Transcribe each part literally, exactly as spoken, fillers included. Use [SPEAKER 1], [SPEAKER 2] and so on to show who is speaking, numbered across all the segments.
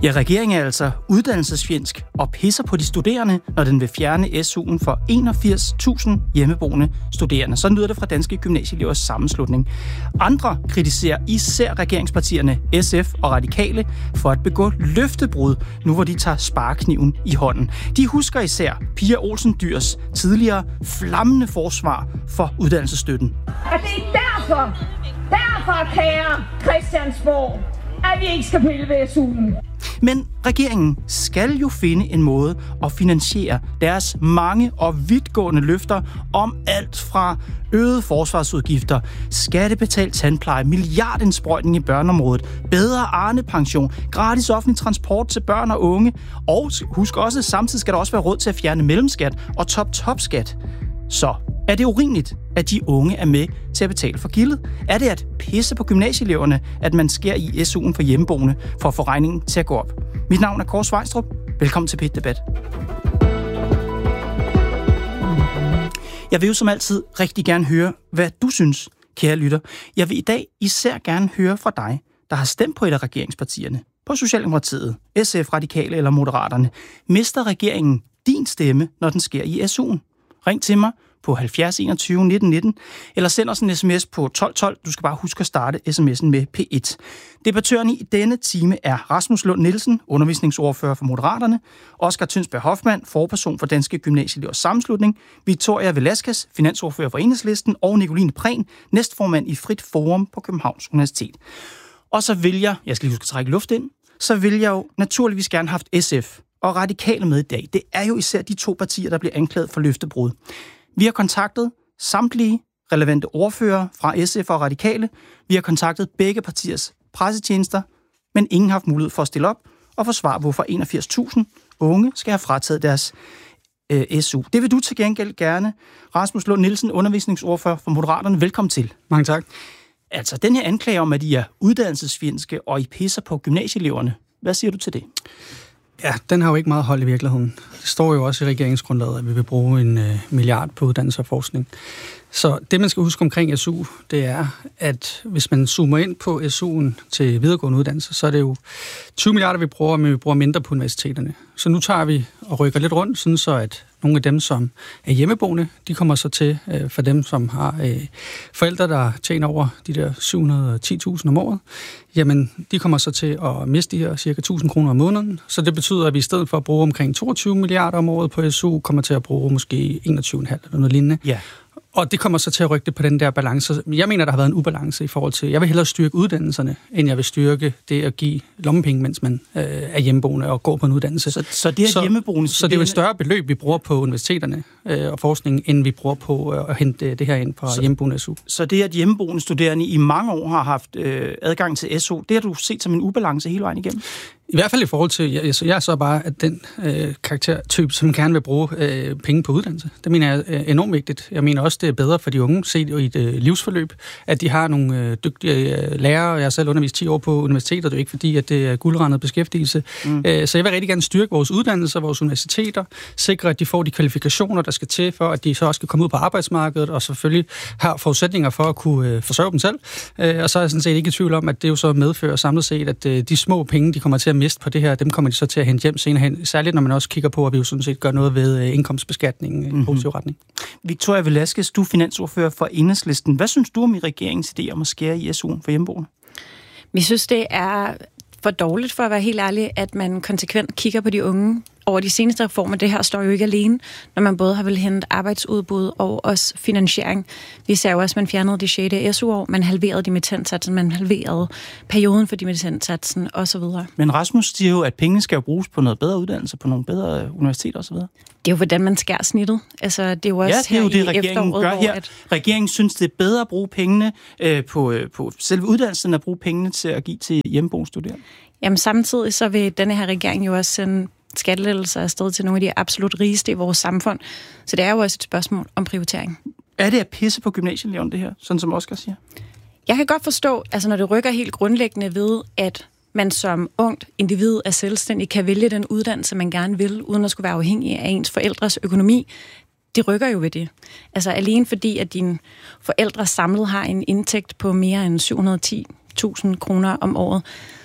[SPEAKER 1] Ja, regeringen er altså uddannelsesfjendsk og pisser på de studerende, når den vil fjerne S U'en for enogfirs tusind hjemmeboende studerende. Så lyder det fra Danske Gymnasieelevers Sammenslutning. Andre kritiserer især regeringspartierne S F og Radikale for at begå løftebrud, nu hvor de tager sparekniven i hånden. De husker især Pia Olsen Dyhrs tidligere flammende forsvar for uddannelsesstøtten.
[SPEAKER 2] Og det er derfor, derfor kære Christiansborg, at vi ikke skal pille ved S U'en.
[SPEAKER 1] Men regeringen skal jo finde en måde at finansiere deres mange og vidtgående løfter om alt fra øgede forsvarsudgifter, skattebetalt tandpleje, milliardindsprøjtning i børneområdet, bedre Arne-pension, gratis offentlig transport til børn og unge, og husk også, samtidig skal der også være råd til at fjerne mellemskat og top-top-skat. Så er det urimeligt, at de unge er med til at betale for gildet? Er det at pisse på gymnasieeleverne, at man skærer i S U'en for hjemmeboende for at få regningen til at gå op? Mit navn er Kåre Svejstrup. Velkommen til P et Debat. Jeg vil jo som altid rigtig gerne høre, hvad du synes, kære lytter. Jeg vil i dag især gerne høre fra dig, der har stemt på et af regeringspartierne, på Socialdemokratiet, S F, Radikale eller Moderaterne. Mister regeringen din stemme, når den sker i S U'en? Ring til mig på halvfjerds enogtyve nitten nitten, eller send os en sms på tolv tolv. Du skal bare huske at starte sms'en med P et. Debattørerne i denne time er Rasmus Lund Nielsen, undervisningsordfører for Moderaterne, Oscar Tønsberg Hoffmann, forperson for Danske Gymnasieelevers Sammenslutning, Victoria Velasquez, finansordfører for Enhedslisten, og Nicoline Prehn, næstformand i Frit Forum på Københavns Universitet. Og så vil jeg, jeg skal lige huske at trække luft ind, så vil jeg jo naturligvis gerne have haft S F og Radikale med i dag. Det er jo især de to partier, der bliver anklaget for løftebrud. Vi har kontaktet samtlige relevante ordfører fra S F og Radikale. Vi har kontaktet begge partiers pressetjenester, men ingen har haft mulighed for at stille op og forsvare, hvorfor enogfirs tusind unge skal have frataget deres øh, S U. Det vil du til gengæld gerne. Rasmus Lund Nielsen, undervisningsordfører for Moderaterne. Velkommen til.
[SPEAKER 3] Mange tak.
[SPEAKER 1] Altså, den her anklage om, at I er uddannelsesfjendske og I pisser på gymnasieeleverne. Hvad siger du til det?
[SPEAKER 3] Ja, den har jo ikke meget hold i virkeligheden. Det står jo også i regeringsgrundlaget, at vi vil bruge en øh, milliard på uddannelse og forskning. Så det, man skal huske omkring S U, det er, at hvis man zoomer ind på S U'en til videregående uddannelse, så er det jo tyve milliarder, vi bruger, men vi bruger mindre på universiteterne. Så nu tager vi og rykker lidt rundt, sådan så at nogle af dem, som er hjemmeboende, de kommer så til øh, for dem, som har øh, forældre, der tjener over de der syv hundrede og ti tusind om året, jamen de kommer så til at miste de her cirka tusind kroner om måneden. Så det betyder, at vi i stedet for at bruge omkring toogtyve milliarder om året på S U, kommer til at bruge måske enogtyve komma fem eller noget lignende.
[SPEAKER 1] Ja.
[SPEAKER 3] Og det kommer så til at rykke det på den der balance. Jeg mener, der har været en ubalance i forhold til, jeg vil hellere styrke uddannelserne, end jeg vil styrke det at give lommepenge, mens man øh, er hjemmeboende og går på en uddannelse.
[SPEAKER 1] Så, så det er
[SPEAKER 3] så,
[SPEAKER 1] hjemmeboende...
[SPEAKER 3] Så det er jo et større beløb, vi bruger på universiteterne øh, og forskningen, end vi bruger på øh, at hente det her ind fra så, hjemmeboende S U.
[SPEAKER 1] Så det, at hjemmeboende studerende i mange år har haft øh, adgang til S U, det har du set som en ubalance hele vejen igennem?
[SPEAKER 3] I hvert fald i forhold til, jeg, jeg er så bare at den øh, karaktertype, som gerne vil bruge øh, penge på uddannelse. Det mener jeg er enormt vigtigt. Jeg mener også, det er bedre for de unge, set i et øh, livsforløb, at de har nogle øh, dygtige øh, lærere. Jeg har selv undervist ti år på universitetet, det er jo ikke fordi, at det er guldrandet beskæftigelse. Mm. Øh, så jeg vil rigtig gerne styrke vores uddannelser, vores universiteter, sikre, at de får de kvalifikationer, der skal til, for at de så også skal komme ud på arbejdsmarkedet, og selvfølgelig har forudsætninger for at kunne øh, forsørge dem selv. Øh, og så er jeg sådan set ikke i tvivl om, at det jo så medfører samlet set, at øh, de små penge, de kommer til at miste på det her, dem kommer de så til at hente hjem senere hen, særligt når man også kigger på, at vi jo sådan set gør noget ved indkomstbeskatningen i mm-hmm. positiv retning.
[SPEAKER 1] Victoria Velasquez, du er finansordfører for Enhedslisten. Hvad synes du om i regeringens idé om at skære i S U'en for hjemmeboende?
[SPEAKER 4] Vi synes, det er for dårligt, for at være helt ærlig, at man konsekvent kigger på de unge. Over de seneste reformer, det her står jo ikke alene, når man både har vel hentet arbejdsudbud og også finansiering. Vi ser jo også, at man fjernede de sjette S U-år, man halverede dimittentsatsen, man halverede perioden for dimittentsatsen osv.
[SPEAKER 1] Men Rasmus siger jo, at pengene skal jo bruges på noget bedre uddannelse, på nogle bedre universiteter osv. Det
[SPEAKER 4] er jo, hvordan man skærer snittet. Altså, det er jo også
[SPEAKER 1] ja, det er jo det, regeringen gør her.
[SPEAKER 4] At...
[SPEAKER 1] Regeringen synes, det er bedre at bruge pengene øh, på, øh, på selve uddannelsen, end at bruge pengene til at give til hjemmeboende studerende.
[SPEAKER 4] Jamen samtidig så vil denne her regering jo også sende skattelettelser afsted til nogle af de absolut rigeste i vores samfund. Så det er jo også et spørgsmål om prioritering.
[SPEAKER 1] Er det at pisse på gymnasieeleverne, det her, sådan som Oscar siger?
[SPEAKER 4] Jeg kan godt forstå, altså når det rykker helt grundlæggende ved, at man som ungt individ er selvstændig, kan vælge den uddannelse, man gerne vil, uden at skulle være afhængig af ens forældres økonomi. Det rykker jo ved det. Altså alene fordi, at dine forældre samlet har en indtægt på mere end syv hundrede og ti tusind kroner om året,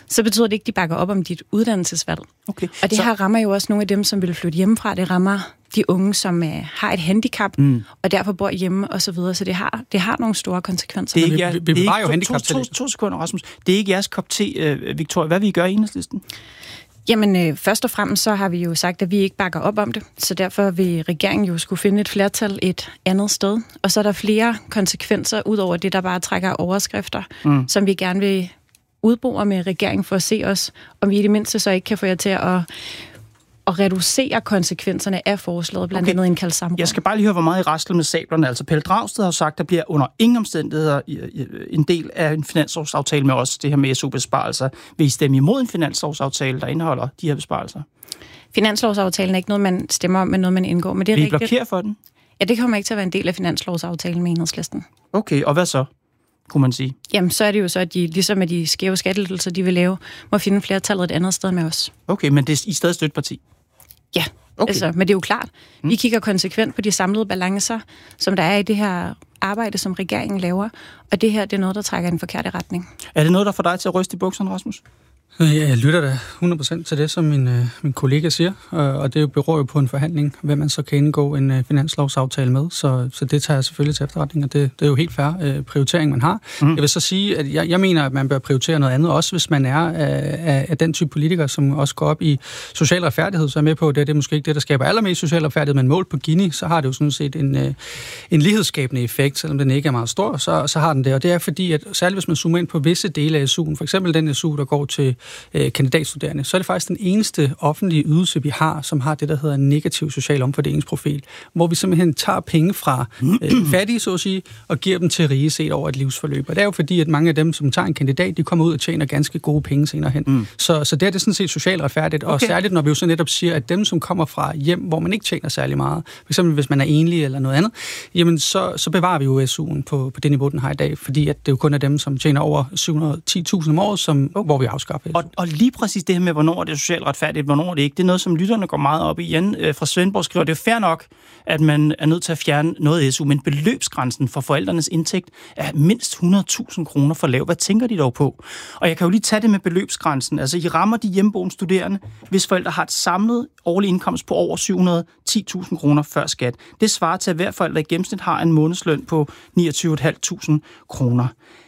[SPEAKER 4] så betyder det ikke, at de bakker op om dit uddannelsesvalg.
[SPEAKER 1] Okay.
[SPEAKER 4] Og det
[SPEAKER 1] så...
[SPEAKER 4] her rammer jo også nogle af dem, som vil flytte hjemmefra. Det rammer de unge, som uh, har et handicap, mm. og derfor bor hjemme og så videre. Så det har, det har nogle store konsekvenser.
[SPEAKER 1] Det er ikke,
[SPEAKER 3] vi, vi, vi
[SPEAKER 1] det er
[SPEAKER 3] jo
[SPEAKER 1] ikke to, to, to, to sekunder, Rasmus. Det er ikke jeres kop te, uh, Victoria. Hvad vil I gøre i Enhedslisten?
[SPEAKER 4] Jamen, øh, først og fremmest så har vi jo sagt, at vi ikke bakker op om det, så derfor vil regeringen jo skulle finde et flertal et andet sted. Og så er der flere konsekvenser, ud over det, der bare trækker overskrifter, mm. som vi gerne vil udbore med regeringen for at se os, om vi i det mindste så ikke kan få jer til at, at reducere konsekvenserne af forslaget, blandt okay. andet indkaldt samråd.
[SPEAKER 1] Jeg skal bare lige høre, hvor meget I rasler med sablerne. Altså, Pelle Dragsted har sagt, at der bliver under ingen omstændigheder en del af en finanslovsaftale med os, det her med S U-besparelser. Vil I stemme imod en finanslovsaftale, der indeholder de her besparelser?
[SPEAKER 4] Finanslovsaftalen er ikke noget, man stemmer om, men noget, man indgår. Men det er
[SPEAKER 1] Vil I
[SPEAKER 4] rigtigt.
[SPEAKER 1] blokere for den?
[SPEAKER 4] Ja, det kommer ikke til at være en del af finanslovsaftalen med Enhedslisten.
[SPEAKER 1] Okay, og hvad så, kunne man sige?
[SPEAKER 4] Jamen, så er det jo så, at de, ligesom med de skæve skattelettelser, de vil lave, må finde flertallet et andet sted med os.
[SPEAKER 1] Okay, men det er I stadig støtteparti?
[SPEAKER 4] Ja, okay. altså, men det er jo klart. Vi kigger konsekvent på de samlede balancer, som der er i det her arbejde, som regeringen laver, og det her, det er noget, der trækker i den forkerte retning.
[SPEAKER 1] Er det noget, der får dig til at ryste i bukserne, Rasmus?
[SPEAKER 3] Jeg lytter da hundrede procent til det, som min, øh, min kollega siger, og det beror jo på en forhandling, hvem man så kan indgå en øh, finanslovsaftale med, så, så det tager jeg selvfølgelig til efterretning, og det, det er jo helt fair øh, prioritering, man har. Mm. Jeg vil så sige, at jeg, jeg mener, at man bør prioritere noget andet, også hvis man er af, af den type politikere, som også går op i social retfærdighed, så er med på, det, det er måske ikke det, der skaber allermest social retfærdighed, men målt på Gini, så har det jo sådan set en, øh, en lighedsskabende effekt, selvom den ikke er meget stor, så, så har den det, og det er fordi, at særligt hvis man zoomer ind på visse dele af S U'en, for eksempel den S U, der går til kandidatstuderende, så er det faktisk den eneste offentlige ydelse, vi har, som har det, der hedder en negativ social omfordelingsprofil, hvor vi simpelthen tager penge fra øh, fattige, så at sige, og giver dem til rige set over et livsforløb. Og det er jo fordi, at mange af dem, som tager en kandidat, de kommer ud og tjener ganske gode penge senere hen. Mm. Så, så det er det sådan set socialt retfærdigt, og okay. særligt, når vi jo så netop siger, at dem, som kommer fra hjem, hvor man ikke tjener særlig meget, for eksempel hvis man er enlig eller noget andet, jamen så, så bevarer vi jo S U'en på, på det niveau, den har i dag, fordi at det jo kun er dem, som tjener over syv hundrede og ti tusind om året, som, okay. hvor vi afskaffer S U.
[SPEAKER 1] Og, og lige præcis det her med, hvornår det er socialt retfærdigt, hvornår det ikke, det er noget, som lytterne går meget op i. Jan øh, fra Svendborg skriver, det er fair nok, at man er nødt til at fjerne noget S U, men beløbsgrænsen for forældrenes indtægt er mindst hundrede tusind kroner for lav. Hvad tænker de dog på? Og jeg kan jo lige tage det med beløbsgrænsen. Altså, I rammer de hjemmeboende studerende, hvis forældre har et samlet årlig indkomst på over syv hundrede og ti tusind kroner før skat. Det svarer til, at hver forælder i gennemsnit har en månedsløn på niogtyve tusind fem hundrede kroner.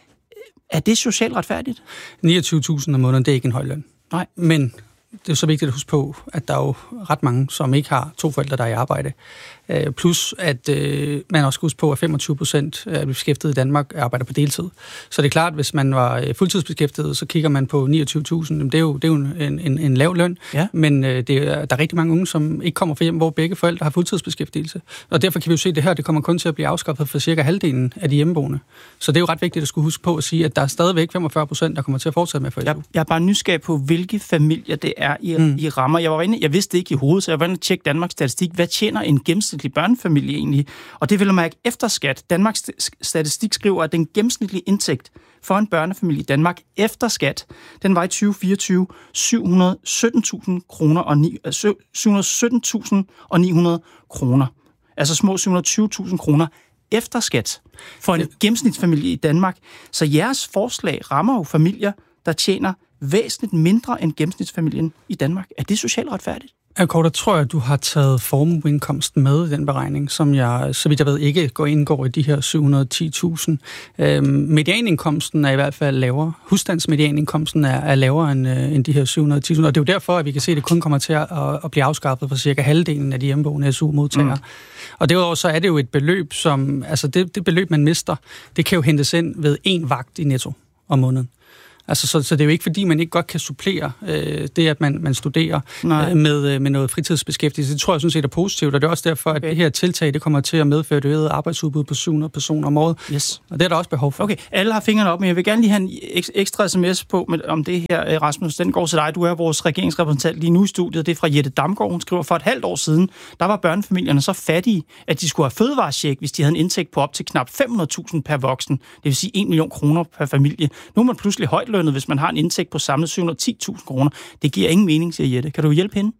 [SPEAKER 1] Er det socialt retfærdigt?
[SPEAKER 3] niogtyve tusind om måneden, det er ikke en høj løn.
[SPEAKER 1] Nej.
[SPEAKER 3] Men det er så vigtigt at huske på, at der er jo ret mange, som ikke har to forældre, der er i arbejde. Plus, at øh, man også skal huske på, at femogtyve procent af beskæftigede i Danmark arbejder på deltid. Så det er klart, at hvis man var fuldtidsbeskæftiget, så kigger man på niogtyve tusind. Det er jo, det er jo en, en, en lav løn, ja. Men øh, det er, der er rigtig mange unge, som ikke kommer fra hjem, hvor begge forældre har fuldtidsbeskæftigelse. Og derfor kan vi jo se, at det her det kommer kun til at blive afskaffet for cirka halvdelen af de hjemmeboende. Så det er jo ret vigtigt at skulle huske på at sige, at der er stadigvæk femogfyrre procent, der kommer til at fortsætte med for
[SPEAKER 1] jeg, jeg er bare nysgerrig på, hvilke familier det er, I, mm. I rammer. Jeg var inde, jeg vidste det ikke i hovedet, så jeg var inde og tjekke Danmarks Statistik. Hvad tjener en gennemsnitlig børnefamilie egentlig? Og det vil man mærke efter skat. Danmarks Statistik skriver, at den gennemsnitlige indtægt for en børnefamilie i Danmark efter skat, den var i tyve fireogtyve syv hundrede og sytten tusind kroner og syv hundrede og sytten tusind ni hundrede kroner. Altså små syv hundrede og tyve tusind kroner efter skat for en gennemsnitsfamilie i Danmark. Så jeres forslag rammer jo familier, der tjener væsentligt mindre end gennemsnitsfamilien i Danmark. Er det socialt retfærdigt?
[SPEAKER 3] Kåre, der tror jeg, at du har taget formueindkomsten med i den beregning, som jeg, så vidt jeg ved, ikke går indgår i de her syv hundrede og ti tusind. Øhm, medianindkomsten er i hvert fald lavere. Husstandsmedianindkomsten er, er lavere end, øh, end de her syv hundrede og ti tusind, og det er jo derfor, at vi kan se, at det kun kommer til at, at blive afskaffet for cirka halvdelen af de hjemmeboende S U-modtagere. Mm. Og derudover så er det jo et beløb, som, altså det, det beløb, man mister, det kan jo hentes ind ved én vagt i netto om måneden. Altså, så, så det er jo ikke, fordi man ikke godt kan supplere øh, det, at man, man studerer øh, med, med noget fritidsbeskæftigelse. Det tror jeg sådan set er positivt, og det er også derfor, at okay. det her tiltag, det kommer til at medføre et øget arbejdsudbud på syv hundrede personer om året.
[SPEAKER 1] Yes.
[SPEAKER 3] Og det er der også behov for.
[SPEAKER 1] Okay, alle har fingrene op, men jeg vil gerne lige have en ekstra sms på med, om det her, Rasmus. Den går til dig. Du er vores regeringsrepræsentant lige nu i studiet. Det er fra Jette Damgaard. Hun skriver, for et halvt år siden, der var børnefamilierne så fattige, at de skulle have fødevarecheck, hvis de havde en indtægt på op til knap fem hundrede tusind per voksen. Det vil sige en million kroner per familie. Nu er man pludselig højtlønnet, hvis man har en indtægt på samlet syv hundrede og ti tusind kroner. Det giver ingen mening, siger Jette. Kan du hjælpe hende?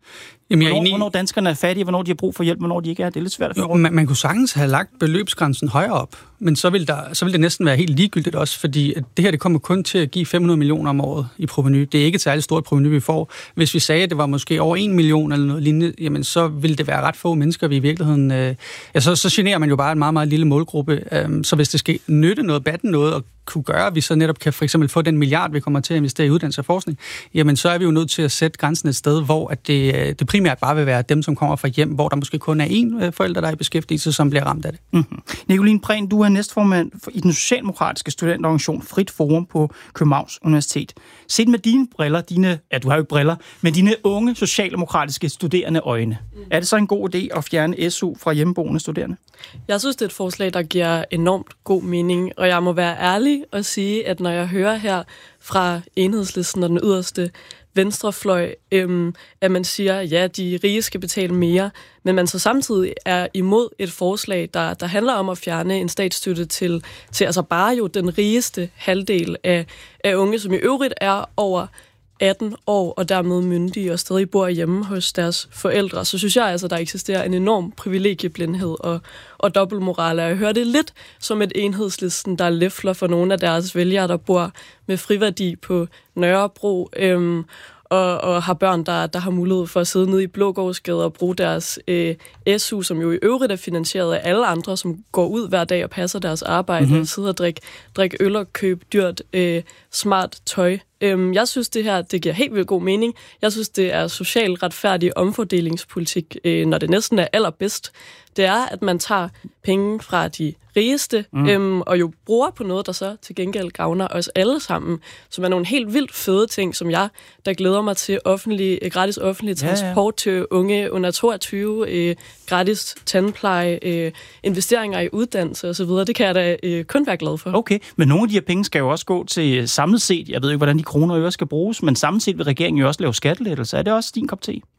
[SPEAKER 3] Jamen, jeg er
[SPEAKER 1] hvornår,
[SPEAKER 3] enig...
[SPEAKER 1] hvornår danskerne er fattige, hvornår de har brug for hjælp, hvornår de ikke er. Det er lidt svært at finde
[SPEAKER 3] jo, man, man kunne sagtens have lagt beløbsgrænsen højere op, men så vil, der, så vil det næsten være helt ligegyldigt også, fordi at det her det kommer kun til at give fem hundrede millioner om året i provenu. Det er ikke et særligt stort provenu, vi får. Hvis vi sagde, at det var måske over en million eller noget lignende, jamen så ville det være ret få mennesker, vi i virkeligheden... Øh, ja, så, så generer man jo bare en meget, meget lille målgruppe. Øh, så hvis det skal nytte noget, batte noget, og kunne gøre, at vi så netop kan for eksempel få den milliard, vi kommer til at investere i uddannelse og forskning, jamen så er vi jo nødt til at sætte grænsen et sted, hvor at det, det primært bare vil være dem, som kommer fra hjem, hvor der måske kun er én forælder, der er i beskæftigelse, som bliver ramt af det.
[SPEAKER 1] Mm-hmm. Nicoline Prehn, du er næstformand i den socialdemokratiske studenterorganisation Frit Forum på Københavns Universitet. Set med dine briller, dine, ja du har jo ikke briller, men dine unge socialdemokratiske studerende øjne, mm. er det så en god idé at fjerne S U fra hjemmeboende studerende?
[SPEAKER 5] Jeg synes, det er et forslag, der giver enormt god mening, og jeg må være ærlig og sige, at når jeg hører her fra Enhedslisten og den yderste venstrefløj, øhm, at man siger, at ja, de rige skal betale mere, men man så samtidig er imod et forslag, der, der handler om at fjerne en statsstøtte til, til altså bare jo den rigeste halvdel af, af unge, som i øvrigt er over atten år og dermed myndige og stadig bor hjemme hos deres forældre, så synes jeg altså, der eksisterer en enorm privilegieblindhed og, og dobbeltmoral. Jeg hører det lidt som et Enhedslisten, der lefler for nogle af deres vælgere, der bor med friværdi på Nørrebro, øhm, og, og har børn, der, der har mulighed for at sidde nede i Blågårdsgade og bruge deres øh, S U, som jo i øvrigt er finansieret af alle andre, som går ud hver dag og passer deres arbejde, mm-hmm. og sidder og drikker drik øl og købe dyrt, øh, smart tøj. Øhm, jeg synes, det her det giver helt vildt god mening. Jeg synes, det er socialt retfærdig omfordelingspolitik, øh, når det næsten er allerbedst. Det er, at man tager penge fra de rigeste, mm. øhm, og jo bruger på noget, der så til gengæld gavner os alle sammen, som er nogle helt vildt fede ting, som jeg, der glæder mig til offentlig, gratis offentlig transport ja, ja. til unge under toogtyve, øh, gratis tandpleje, øh, investeringer i uddannelse osv. Det kan jeg da øh, kun være glad for.
[SPEAKER 1] Okay, men nogle af de her penge skal jo også gå til samlet set. Jeg ved ikke, hvordan de kroner og øre skal bruges, men samlet set vil regeringen jo også lave skattelettelser. Er det også din kop te?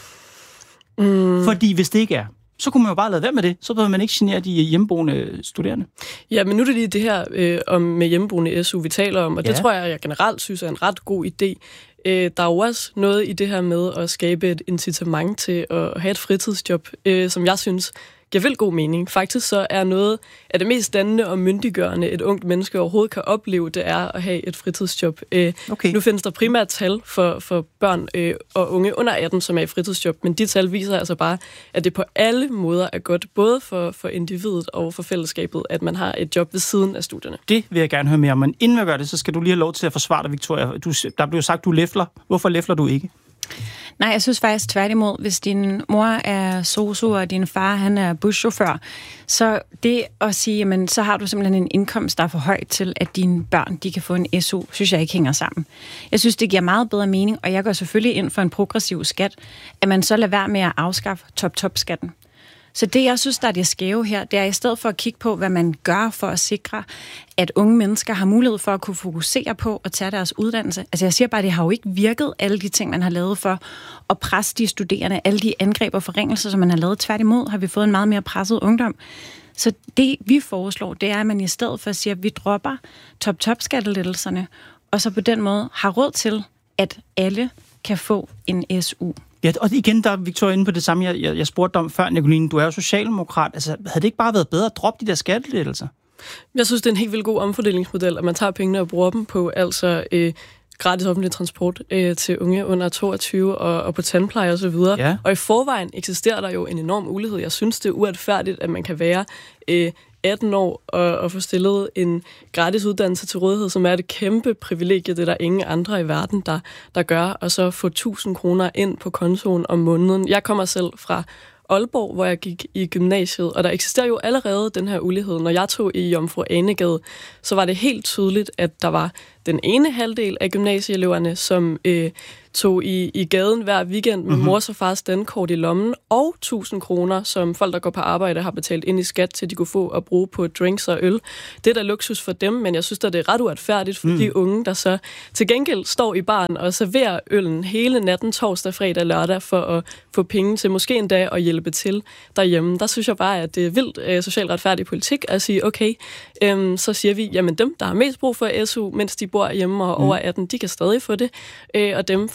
[SPEAKER 1] Mm. Fordi hvis det ikke er, så kunne man jo bare lade være med det. Så behøver man ikke genere de hjemmeboende studerende.
[SPEAKER 5] Ja, men nu er det lige det her øh, om med hjemmeboende S U, vi taler om, og ja. det tror jeg, jeg generelt synes er en ret god idé. Øh, der er jo også noget i det her med at skabe et incitament til at have et fritidsjob, øh, som jeg synes giver vildt god mening. Faktisk så er noget af det mest dannende og myndiggørende, et ungt menneske overhovedet kan opleve, det er at have et fritidsjob. Øh, okay. Nu findes der primært tal for, for børn øh, og unge under atten, som er i fritidsjob, men de tal viser altså bare, at det på alle måder er godt, både for, for individet og for fællesskabet, at man har et job ved siden af studierne. Det
[SPEAKER 1] vil jeg gerne høre mere om, men inden vi gør det, så skal du lige have lov til at forsvare dig, Victoria. Du, der blev sagt, du læfler. Hvorfor læfler du ikke?
[SPEAKER 4] Nej, jeg synes faktisk tværtimod, hvis din mor er sosu, og din far han er buschauffør, så det at sige, jamen, så har du simpelthen en indkomst, der er for høj til, at dine børn de kan få en S U, synes jeg ikke hænger sammen. Jeg synes, det giver meget bedre mening, og jeg går selvfølgelig ind for en progressiv skat, at man så lader være med at afskaffe top-top-skatten. Så det, jeg synes, der er det skæve her, det er i stedet for at kigge på, hvad man gør for at sikre, at unge mennesker har mulighed for at kunne fokusere på at tage deres uddannelse. Altså jeg siger bare, det har jo ikke virket, alle de ting, man har lavet for at presse de studerende, alle de angreb og forringelser, som man har lavet. Tværtimod har vi fået en meget mere presset ungdom. Så det, vi foreslår, det er, at man i stedet for at sige, at vi dropper top-top-skattelettelserne, og så på den måde har råd til, at alle kan få en S U.
[SPEAKER 1] Ja, og igen, der er Victoria inde på det samme, jeg, jeg, jeg spurgte om før, Nicoline. Du er jo socialdemokrat. Altså, havde det ikke bare været bedre at droppe de der skattelettelser?
[SPEAKER 5] Jeg synes, det er en helt vildt god omfordelingsmodel, at man tager pengene og bruger dem på altså øh, gratis offentlig transport øh, til unge under toogtyve og, og på tandpleje og så videre. Ja. Og i forvejen eksisterer der jo en enorm ulighed. Jeg synes, det er uretfærdigt, at man kan være øh, atten år og, og få stillet en gratis uddannelse til rådighed, som er et kæmpe privilegie, det er der ingen andre i verden, der, der gør, og så få tusind kroner ind på kontoen om måneden. Jeg kommer selv fra Aalborg, hvor jeg gik i gymnasiet, og der eksisterer jo allerede den her ulighed. Når jeg tog i Jomfru Anegade, så var det helt tydeligt, at der var den ene halvdel af gymnasieeleverne, som øh, tog i, i gaden hver weekend med mm-hmm. mors og fars dankort i lommen, og tusind kroner, som folk, der går på arbejde, har betalt ind i skat, til de kunne få at bruge på drinks og øl. Det er da luksus for dem, men jeg synes, at det er ret uretfærdigt for mm. de unge, der så til gengæld står i baren og serverer øllen hele natten, torsdag, fredag, lørdag, for at få penge til måske en dag at hjælpe til derhjemme. Der synes jeg bare, at det er vildt øh, socialt retfærdig politik at sige, okay, øh, så siger vi, jamen dem, der har mest brug for S U, mens de bor hjemme og over atten, de kan stadig få det, øh, og dem fra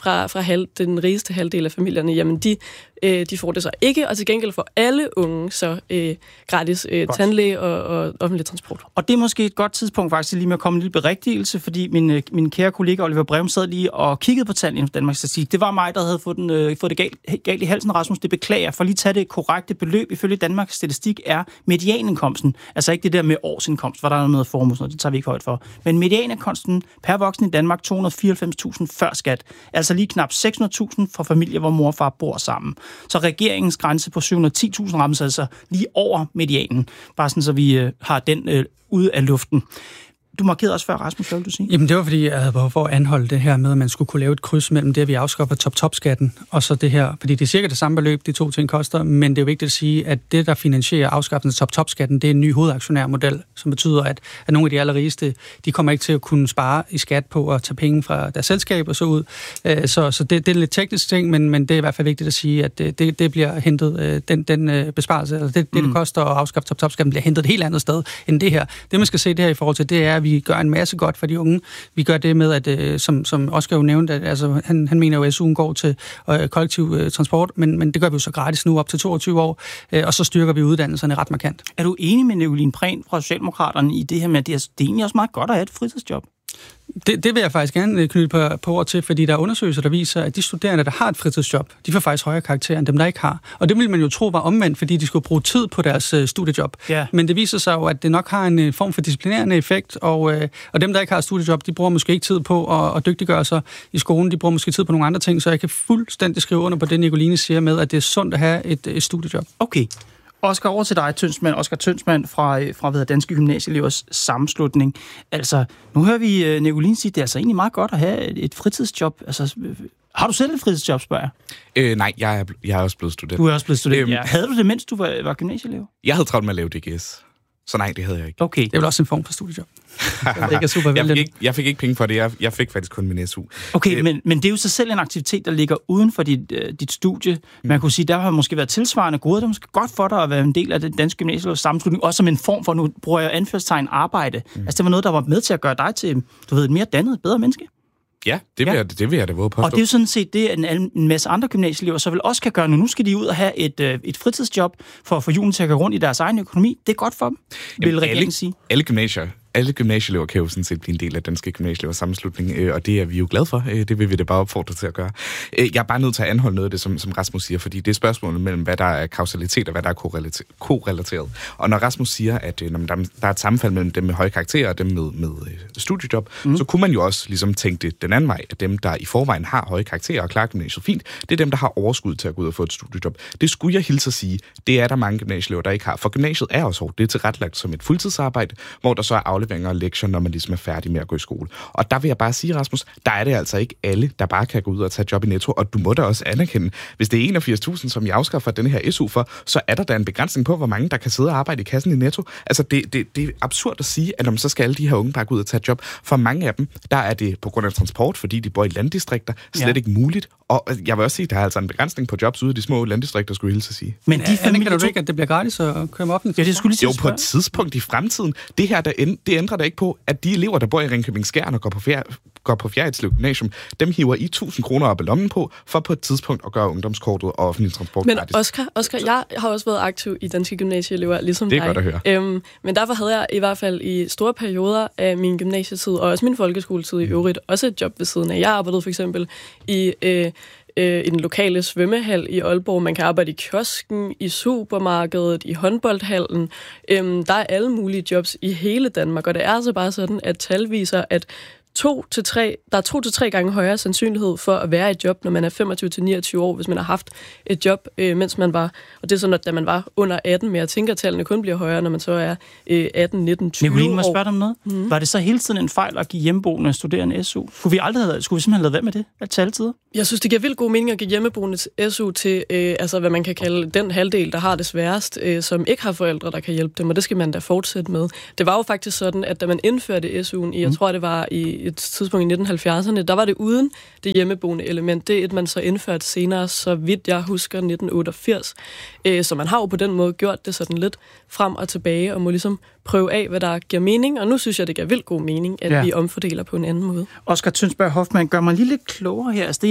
[SPEAKER 5] fra, fra halv, den rigeste halvdel af familierne, jamen de, øh, de får det så ikke, og til gengæld får alle unge så øh, gratis øh, tandlæge og, og offentlig transport.
[SPEAKER 1] Og det er måske et godt tidspunkt faktisk lige med at komme en lille berigtigelse, fordi min, min kære kollega Oliver Breum sad lige og kiggede på tallene i Danmarks Statistik. Det var mig, der havde fået, den, øh, fået det galt, galt i halsen, Rasmus. Det beklager. For lige at tage det korrekte beløb, ifølge Danmarks Statistik, er medianindkomsten. Altså ikke det der med årsindkomst, hvor der er noget formue, det tager vi ikke højt for. Men medianindkomsten per voksen i Danmark, to hundrede og fireoghalvfems tusind før skat. Altså lige knap seks hundrede tusind for familier, hvor mor og far bor sammen. Så regeringens grænse på syv hundrede og ti tusind rammes altså lige over medianen. Bare sådan, så vi øh, har den øh, ude af luften. Du markerede også før, Rasmus, hvad vil du sige?
[SPEAKER 3] Jamen, det var, fordi jeg havde behov for at anholde det her med, at man skulle kunne lave et kryds mellem det, at vi afskaffer top-top-skatten, og så det her. Fordi det er cirka det samme beløb, de to ting koster, men det er jo vigtigt at sige, at det, der finansierer afskaffelsen af top-top-skatten, det er en ny hovedaktionærmodel, som betyder, at, at nogle af de allerrigeste, de kommer ikke til at kunne spare i skat på at tage penge fra deres selskab og så ud. Så, så det, det er lidt teknisk ting, men, men det er i hvert fald vigtigt at sige, at det, det bliver hentet, den, den besparelse, eller det, det, det koster at afskaffe top-top-skatten, bliver hentet et helt andet sted end det her. Det, man skal se det her i forhold til, det er, at vi gør en masse godt for de unge. Vi gør det med, at som, som Oscar jo nævnte, at altså, han, han mener jo, at S U'en går til øh, kollektiv øh, transport, men, men det gør vi jo så gratis nu op til toogtyve år, øh, og så styrker vi uddannelserne ret markant.
[SPEAKER 1] Er du enig med Nicoline Prehn fra Socialdemokraterne i det her med, at det er, det er egentlig også meget godt at have et fritidsjob?
[SPEAKER 3] Det, det vil jeg faktisk gerne knytte på, på ord til, fordi der er undersøgelser, der viser, at de studerende, der har et fritidsjob, de får faktisk højere karakterer end dem, der ikke har. Og det ville man jo tro var omvendt, fordi de skulle bruge tid på deres uh, studiejob. Yeah. Men det viser sig jo, at det nok har en uh, form for disciplinerende effekt, og, uh, og dem, der ikke har et studiejob, de bruger måske ikke tid på at, at dygtiggøre sig i skolen, de bruger måske tid på nogle andre ting, så jeg kan fuldstændig skrive under på det, Nicoline siger med, at det er sundt at have et, et studiejob.
[SPEAKER 1] Okay. Oscar, over til dig, Tønsmand. Oscar Tønsmand fra, fra hvad, Danske Gymnasieelevers Sammenslutning. Altså, nu hører vi uh, Nicoline sige, at det er altså egentlig meget godt at have et, et fritidsjob. Altså, har du selv et fritidsjob, spørger jeg?
[SPEAKER 6] Øh, nej, jeg er, jeg er også blevet student.
[SPEAKER 1] Du er også blevet student,
[SPEAKER 6] øhm,
[SPEAKER 1] ja. Havde du det, mens du var, var gymnasieelev?
[SPEAKER 6] Jeg havde travlt med at lave D G S. Så nej, det havde jeg ikke.
[SPEAKER 1] Okay.
[SPEAKER 3] Det er vel også en form for studiejob. Det ikke er super
[SPEAKER 6] jeg, fik ikke, jeg fik ikke penge for det. Jeg, jeg fik faktisk kun min S U.
[SPEAKER 1] Okay, øh, men, men det er jo så selv en aktivitet, der ligger uden for dit, uh, dit studie. Man mm. kunne sige, der har måske været tilsvarende gode. Det er måske godt for dig at være en del af den danske gymnasieelevers sammenslutning, også som en form for, nu bruger jeg anførselstegn, arbejde. Mm. Altså det var noget, der var med til at gøre dig til, du ved, et mere dannet, et bedre menneske.
[SPEAKER 6] Ja, det vil, ja. Jeg, det vil jeg da våge påstå.
[SPEAKER 1] Og det er jo sådan set det, at en, en masse andre gymnasieelever så vel også kan gøre nu. Nu skal de ud og have et, øh, et fritidsjob for at få julen til at gå rundt i deres egen økonomi. Det er godt for dem, vil Jamen, regeringen
[SPEAKER 6] alle,
[SPEAKER 1] sige.
[SPEAKER 6] Alle gymnasier, alle gymnasieelever kan jo sådan set blive en del af Danske Gymnasieelevers Sammenslutning, øh, og det er vi jo glade for. Øh, det vil vi da bare opfordre til at gøre. Øh, jeg er bare nødt til at anholde noget af det, som, som Rasmus siger, fordi det er spørgsmålet mellem, hvad der er kausalitet og hvad der er korrelateret. Og når Rasmus siger, at øh, når der, der er et sammenfald mellem dem med høje karakterer og dem med, med øh, studiejob, mm. så kunne man jo også ligesom tænke det den anden vej, at dem, der i forvejen har høje karakterer og klarer gymnasiet fint, det er dem, der har overskud til at gå ud og få et studiejob. Det skulle jeg hilse at sige. Det er der mange gymnasieelever, der ikke har. For gymnasiet er også hårdt. Det er tilrettelagt som et fuldtidsarbejde, hvor der så er afleveringer og lektier, når man ligesom er færdig med at gå i skole. Og der vil jeg bare sige, Rasmus, der er det altså ikke alle, der bare kan gå ud og tage job i Netto, og du må da også anerkende, hvis det er enogfirs tusind, som jeg afskaffer den her S U for, så er der da en begrænsning på, hvor mange der kan sidde og arbejde i kassen i Netto. Altså, det, det, det er absurd at sige, at om så skal alle de her unge bare gå ud og tage job. For mange af dem, der er det på grund af transport, fordi de bor i landdistrikter, slet ja. ikke muligt. Og jeg vil også sige, at der er altså en begrænsning på jobs ude i de små landdistrikter, skulle jeg hilse at sige.
[SPEAKER 3] Men de familier, kan du ikke, at det bliver gratis at køre med offentligt?
[SPEAKER 1] Ja, det skulle lige
[SPEAKER 6] jo, på et tidspunkt i fremtiden. Det her, der end, det ændrer da ikke på, at de elever, der bor i Ringkøbing Skjern og går på, fjer, går på Fjerritslev Gymnasium, dem hiver I tusind kroner op i lommen på, for på et tidspunkt at gøre ungdomskortet og offentlig transport
[SPEAKER 5] men
[SPEAKER 6] gratis.
[SPEAKER 5] Men Oscar, Oscar, jeg har også været aktiv i Danske Gymnasieelever, ligesom
[SPEAKER 6] dig. Det er
[SPEAKER 5] dig.
[SPEAKER 6] godt at høre.
[SPEAKER 5] Øhm, men derfor havde jeg i hvert fald i store perioder af min gymnasietid, og også min folkeskoletid i øvrigt, også et job ved siden af. Jeg arbejdede for eksempel i... Øh, i den lokale svømmehal i Aalborg. Man kan arbejde i kiosken, i supermarkedet, i håndboldhallen. Øhm, der er alle mulige jobs i hele Danmark, og det er altså bare sådan, at tal viser, at To til tre, der er to til tre gange højere sandsynlighed for at være i et job, når man er femogtyve til niogtyve år, hvis man har haft et job, øh, mens man var, og det er sådan, at da man var under atten, men jeg tænker, at tallene kun bliver højere, når man så er øh, atten, nitten, tyve år.
[SPEAKER 1] Nicoline, må jeg spørge dig om noget? Mm. Var det så hele tiden en fejl at give hjemmeboende studerende S U? Skulle vi aldrig have, skulle vi simpelthen have været med med det at tage altid?
[SPEAKER 5] Jeg synes, det giver vildt god mening at give hjemmeboende S U til, øh, altså hvad man kan kalde den halvdel, der har det sværest, øh, som ikke har forældre, der kan hjælpe dem, og det skal man da fortsætte med. Det var jo faktisk sådan, at da man indførte S U'en i, jeg mm. tror, det var i et tidspunkt i nitten halvfjerdserne, der var det uden det hjemmeboende element. Det er et, man så indførte senere, så vidt jeg husker, nitten otteogfirs. Øh, så man har jo på den måde gjort det sådan lidt frem og tilbage, og må ligesom prøve af, hvad der giver mening, og nu synes jeg, det giver vildt god mening, at ja. vi omfordeler på en anden måde.
[SPEAKER 1] Oscar Tønsberg Hoffmann, gør mig lige lidt klogere her. Altså det,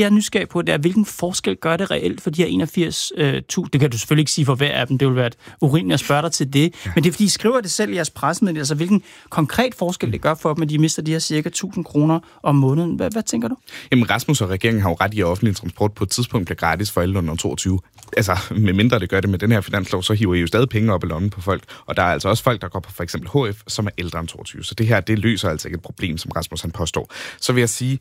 [SPEAKER 1] er nysgerrig på, det er, hvilken forskel gør det reelt for de her enogfirs tusind? Det kan du selvfølgelig ikke sige for hver af dem, det vil være et urimeligt at spørge dig til det. Ja. Men det er, fordi I skriver det selv i jeres pressemeddelelse, altså hvilken konkret forskel det gør for dem, at de mister de her cirka tusind kroner om måneden. Hvad, hvad tænker du?
[SPEAKER 6] Jamen, Rasmus og regeringen har jo ret i, at offentlig transport på et tidspunkt bliver gratis for alle under toogtyve. Altså, med mindre det gør det med den her finanslov, så hiver I jo stadig penge op i lommen på folk. Og der er altså også folk, der går på for eksempel H F, som er ældre end toogtyve. Så det her, det løser altså ikke et problem, som Rasmus han påstår. Så vil jeg sige,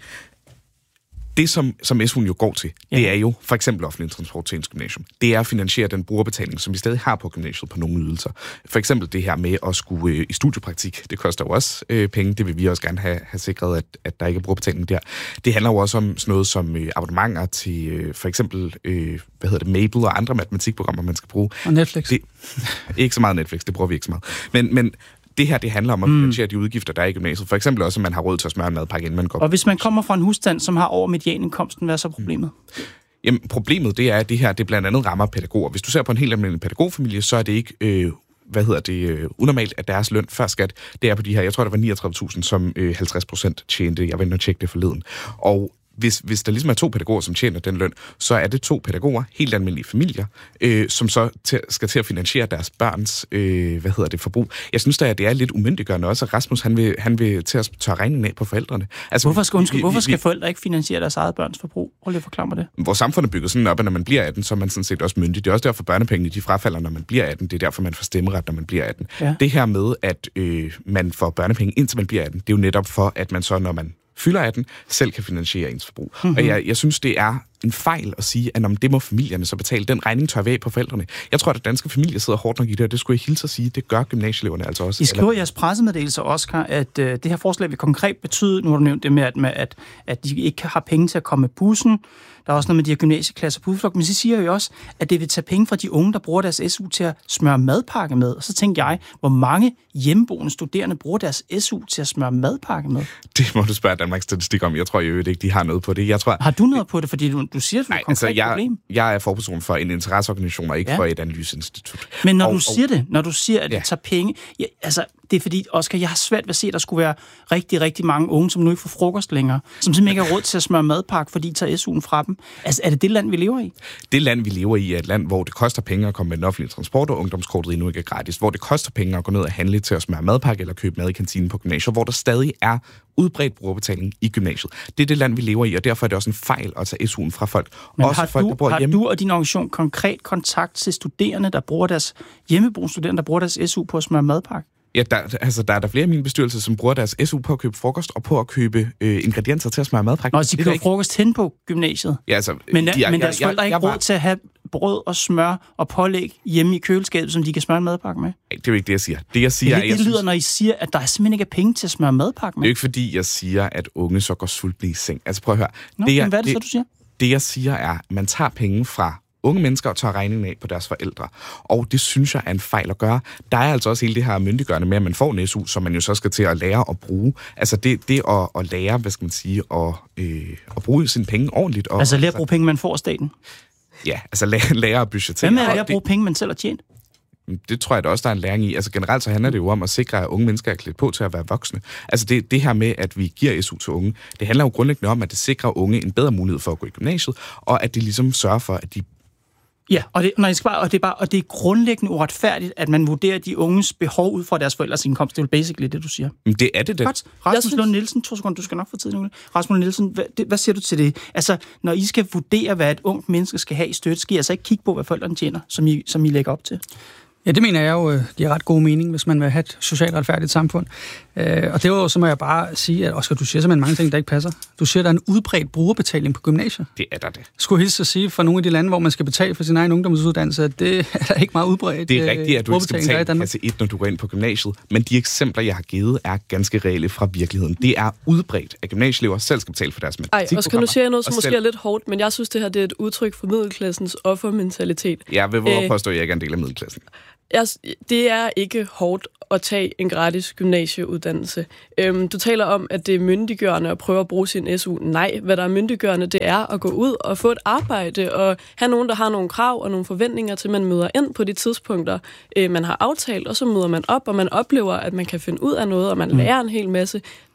[SPEAKER 6] det, som, som S U'en jo går til, ja. det er jo for eksempel offentlig transport til ens gymnasium. Det er at finansiere den brugerbetaling, som vi stadig har på gymnasiet på nogle ydelser. For eksempel det her med at skulle øh, i studiepraktik. Det koster jo også øh, penge. Det vil vi også gerne have, have sikret, at, at der ikke er brugerbetaling der. Det handler jo også om sådan noget som øh, abonnementer til øh, for eksempel øh, hvad hedder det, Mabel og andre matematikprogrammer, man skal bruge.
[SPEAKER 3] Og Netflix.
[SPEAKER 6] Det, ikke så meget Netflix, det bruger vi ikke så meget. Men, men det her, det handler om at finansiere mm. de udgifter, der er i gymnasiet. For eksempel også, at man har råd til at smøre en madpakke, inden man går.
[SPEAKER 1] Og hvis man kommer fra en husstand, som har over medianindkomsten, hvad er så problemet?
[SPEAKER 6] Mm. Jamen, problemet, det er, at det her, det blandt andet rammer pædagoger. Hvis du ser på en helt almindelig pædagogfamilie, så er det ikke, øh, hvad hedder det, øh, unormalt, at deres løn før skat, det er på de her, jeg tror, der var niogtredive tusind, som øh, halvtreds procent tjente. Jeg vil nok tjekke det forleden. Og Hvis, hvis der ligesom er to pædagoger, som tjener den løn, så er det to pædagoger, helt almindelige familier, øh, som så til, skal til at finansiere deres børns øh, hvad hedder det, forbrug. Jeg synes da, at det er lidt umyndiggørende også, at Rasmus han vil, han vil til at tørre regningen af på forældrene. Altså,
[SPEAKER 1] hvorfor skal, undskyld,
[SPEAKER 6] vi,
[SPEAKER 1] hvorfor
[SPEAKER 6] vi,
[SPEAKER 1] skal forældre ikke finansiere deres eget børns forbrug? Prøv lige at forklare mig det.
[SPEAKER 6] Vores samfund er bygget sådan op, at når man bliver atten, så er man sådan set også myndig. Det er også derfor, børnepengene de frafalder, når man bliver atten. Det er derfor, man får stemmeret, når man bliver atten. Ja. Det her med, at øh, man får børnepenge, indtil man bliver atten, det er jo netop for, at man så, når man fylder atten, selv kan finansiere ens forbrug. Mm-hmm. Og jeg, jeg synes, det er en fejl at sige, at om det må familierne så betale. Den regning tør væk på forældrene. Jeg tror, at danske familier sidder hårdt nok i det, og det skulle jeg hilse at sige, det gør gymnasieeleverne altså også.
[SPEAKER 1] I skriver i jeres pressemeddelelse, Oscar, at øh, det her forslag vil konkret betyde, nu har du nævnt det med, at, med, at, at de ikke har penge til at komme med bussen. Der er også noget med de her gymnasieklasser på udflugt, men så siger jo også, at det vil tage penge fra de unge, der bruger deres S U til at smøre madpakke med. Og så tænker jeg, hvor mange hjemmeboende studerende bruger deres S U til at smøre madpakke med?
[SPEAKER 6] Det må du spørge Danmarks Statistik om. Jeg tror jo ikke, de har noget på det. Jeg tror,
[SPEAKER 1] har du noget på det? Fordi du, du siger, at det er et konkret
[SPEAKER 6] altså, jeg,
[SPEAKER 1] problem.
[SPEAKER 6] Jeg er forperson for en interesseorganisation, og ikke ja. for et analyseinstitut.
[SPEAKER 1] Men når og,
[SPEAKER 6] du
[SPEAKER 1] siger det, når du siger, at ja. det tager penge... Ja, altså, det er fordi, Oscar, jeg har svært ved at se, at der skulle være rigtig, rigtig mange unge, som nu ikke får frokost længere, som simpelthen ikke har råd til at smøre madpakke, fordi de tager S U'en fra dem. Altså, er det det land, vi lever i?
[SPEAKER 6] Det land, vi lever i, er et land, hvor det koster penge at komme med den offentlige transport, og ungdomskortet endnu ikke er gratis. Hvor det koster penge at gå ned og handle til at smøre madpakke eller købe mad i kantinen på gymnasiet, hvor der stadig er udbredt brugerbetaling i gymnasiet. Det er det land, vi lever i, og derfor er det også en fejl at tage S U'en fra folk.
[SPEAKER 1] Men
[SPEAKER 6] også
[SPEAKER 1] har,
[SPEAKER 6] folk,
[SPEAKER 1] du,
[SPEAKER 6] der bor
[SPEAKER 1] har
[SPEAKER 6] hjemme.
[SPEAKER 1] du og din organisation konkret kontakt til studerende, der bruger deres hjemmeboende studerende, der bruger deres S U på at smøre madpakke?
[SPEAKER 6] Ja, der, altså, der er der flere af mine bestyrelser, som bruger deres S U på at købe frokost og på at købe øh, ingredienser til at smøre madpakke.
[SPEAKER 1] Nå, de køber frokost hen på gymnasiet?
[SPEAKER 6] Ja, altså...
[SPEAKER 1] Men,
[SPEAKER 6] de er,
[SPEAKER 1] men deres
[SPEAKER 6] jeg,
[SPEAKER 1] forældre
[SPEAKER 6] jeg,
[SPEAKER 1] ikke
[SPEAKER 6] jeg,
[SPEAKER 1] råd til at have brød og smør og pålæg hjemme i køleskabet, som de kan smøre en madpakke med?
[SPEAKER 6] Det er jo ikke det, jeg siger. Det, jeg siger,
[SPEAKER 1] det, det,
[SPEAKER 6] jeg
[SPEAKER 1] det lyder,
[SPEAKER 6] synes,
[SPEAKER 1] når I siger, at der simpelthen ikke er penge til at smøre madpakke med.
[SPEAKER 6] Det er jo ikke fordi, jeg siger, at unge så går sultne i seng. Altså prøv at høre.
[SPEAKER 1] Nå,
[SPEAKER 6] det, jeg,
[SPEAKER 1] men hvad er det,
[SPEAKER 6] det
[SPEAKER 1] så, du siger?
[SPEAKER 6] Det, jeg siger, er, at man tager penge fra unge mennesker og tager regningen af på deres forældre. Og det synes jeg er en fejl at gøre. Der er altså også hele det her myndiggørende med, at man får en S U, som man jo så skal til at lære at bruge. Altså det, det at, at lære, hvad skal man sige, at, øh, at bruge sine penge ordentligt. Og,
[SPEAKER 1] altså lære at bruge penge, man får af staten?
[SPEAKER 6] Ja, altså lære, lære at budgettere.
[SPEAKER 1] Hvad med at lære at bruge penge, man selv har tjent?
[SPEAKER 6] Det tror jeg da også, der er en læring i. Altså generelt så handler det jo om at sikre, at unge mennesker er klædt på til at være voksne. Altså det, det her med, at vi giver S U til unge, det handler jo grundlæggende om, at det sikrer unge en bedre mulighed for at gå i gymnasiet, og at det ligesom sørger for, at de...
[SPEAKER 1] Ja, og det, når jeg skal bare, og det er bare, og det er grundlæggende uretfærdigt, at man vurderer de unges behov ud fra deres forældres indkomst. Det er jo basically det, du siger.
[SPEAKER 6] Men det er det, det.
[SPEAKER 1] Godt. Rasmus synes... Lund Nielsen, to sekunder, du skal nok få tid nu. Rasmus Lund Nielsen, hvad, det, hvad siger du til det? Altså, når I skal vurdere, hvad et ungt menneske skal have i støtte, skal I altså ikke kigge på, hvad forældrene tjener, som I, som I lægger op til?
[SPEAKER 3] Ja, det mener jeg jo giver ret god mening, hvis man vil have et socialt retfærdigt samfund. Øh, og det var jo, så må jeg bare sige, at Oscar, du siger simpelthen mange ting, der ikke passer. Du siger, at der er en udbredt brugerbetaling på gymnasiet.
[SPEAKER 6] Det er der det.
[SPEAKER 3] Skulle hilse at sige fra nogle af de lande, hvor man skal betale for sin egen ungdomsuddannelse, at det er der ikke meget udbredt.
[SPEAKER 6] Det er rigtigt, at du ikke skal betale klasse et, når du går ind på gymnasiet. Men de eksempler, jeg har givet, er ganske reelle fra virkeligheden. Det er udbredt, at gymnasieelever selv skal betale for deres matematikprogrammer.
[SPEAKER 5] Ej, Oscar, nu siger jeg noget, som måske selv... er lidt hårdt, men jeg synes, det her det er et udtryk for middelklassens offermentalitet.
[SPEAKER 6] Jeg vil våge at påstå, at jeg ikke er en del af middelklassen.
[SPEAKER 5] Jeg, det er ikke hårdt at tage en gratis gymnasieuddannelse. Øhm, du taler om, at det er myndiggørende at prøve at bruge sin S U. Nej, hvad der er myndiggørende, det er at gå ud og få et arbejde og have nogen, der har nogle krav og nogle forventninger til, man møder ind på de tidspunkter, øh, man har aftalt, og så møder man op, og man oplever, at man kan finde ud af noget, og man mm. lærer en hel masse.